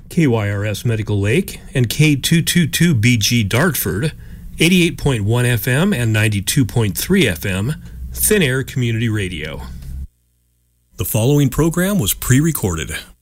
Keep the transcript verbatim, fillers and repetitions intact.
K Y R S Medical Lake and K two twenty-two B G Dartford, eighty-eight point one F M and ninety-two point three F M, Thin Air Community Radio. The following program was pre-recorded.